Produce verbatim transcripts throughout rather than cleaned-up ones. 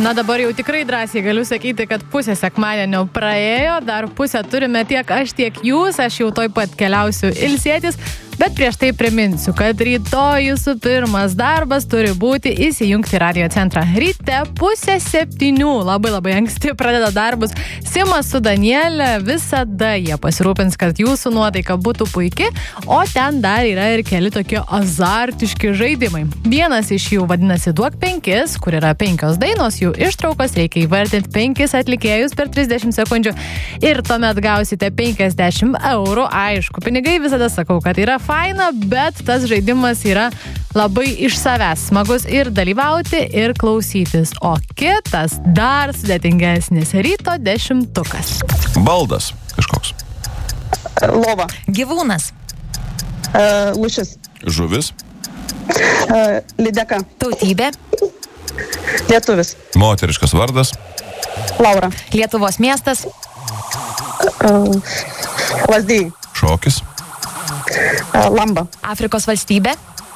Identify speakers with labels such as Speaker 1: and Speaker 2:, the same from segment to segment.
Speaker 1: Na dabar jau tikrai drąsiai galiu sakyti, kad pusė sekmadienio praėjo, dar pusę turime tiek aš, tiek jūs, aš jau toj pat keliausiu ilsėtis, bet prieš tai priminsiu, kad rytoj jūsų pirmas darbas turi būti įsijungti radio centrą. Ryte pusę septynių, labai labai anksti pradeda darbus Simas su Danielė, visada jie pasirūpins, kad jūsų nuotaika būtų puiki, o ten dar yra ir keli tokie azartiški žaidimai. Vienas iš jų vadinasi Duok penkis, kur yra penkios dainos, jų ištraukos, reikia įvardinti penkis atlikėjus per trisdešimt sekundžių ir tuomet gausite penkiasdešimt eurų. Aišku, pinigai visada sakau, kad yra faina, bet tas žaidimas yra labai iš savęs smagus ir dalyvauti, ir klausytis. O kitas dar sudėtingesnis ryto dešimtukas.
Speaker 2: Baldas kažkoks.
Speaker 3: Lova.
Speaker 4: Gyvūnas.
Speaker 3: Uh, Lūšis.
Speaker 2: Žuvis.
Speaker 3: Uh, Lydeka.
Speaker 4: Tautybė.
Speaker 3: Lietuvis.
Speaker 2: Moteriškas vardas.
Speaker 3: Laura.
Speaker 4: Lietuvos miestas.
Speaker 3: Uh, Lazdijai.
Speaker 2: Šokis.
Speaker 3: Uh, Lamba.
Speaker 4: Afrikos valstybė.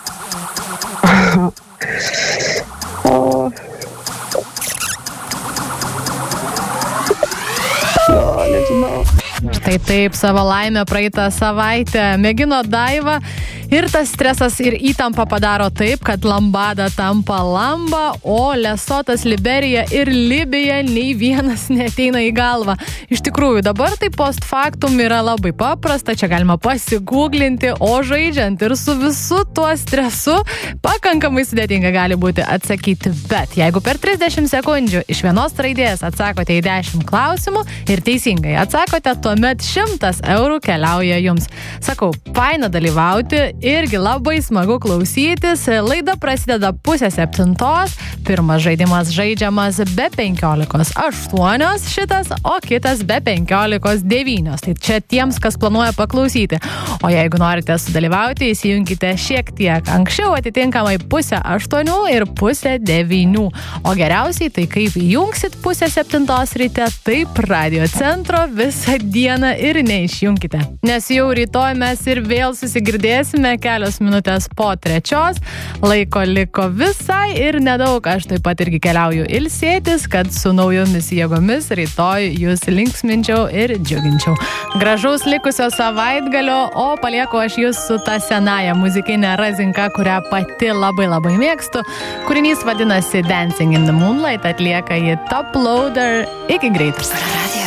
Speaker 3: Uh, oh, nežinau.
Speaker 1: Štai taip savo laimę praeitą savaitę mėgino Daiva ir tas stresas ir įtampa padaro taip, kad lambada tampa lamba, o Lesotas, Liberija ir Libija nei vienas neteina į galvą. Iš tikrųjų, dabar tai post factum yra labai paprasta, čia galima pasigūglinti, o žaidžiant ir su visu tuo stresu pakankamai sudėtinga gali būti atsakyti. Bet jeigu per trisdešimt sekundžių iš vienos raidės atsakote į dešimt klausimų ir teisingai atsakote, tuomet šimtas eurų keliauja jums. Sakau, faina dalyvauti, irgi labai smagu klausytis. Laida prasideda pusę septintos, pirmas žaidimas žaidžiamas be penkiolikos aštuonios šitas, o kitas be penkiolikos devynios. Tai čia tiems, kas planuoja paklausyti. O jeigu norite sudalyvauti, įsijunkite šiek tiek anksčiau, atitinkamai pusę aštuonių ir pusę devynių. O geriausiai tai kaip įjungsit pusę septintos ryte, taip radio centro visą dieną ir neišjunkite. Nes jau rytoj mes ir vėl susigirdėsime kelios minutės po trečios. Laiko liko visai ir nedaug. Aš taip pat irgi keliauju ilsėtis, kad su naujomis jėgomis rytoj jūs linksminčiau ir džiuginčiau. Gražaus likusio savaitgalio, o palieku aš jūs su ta senaja muzikinė razinka, kurią pati labai labai mėgstu. Kūrinys vadinasi Dancing in the Moonlight, atlieka jį Top Loader. Iki greitų.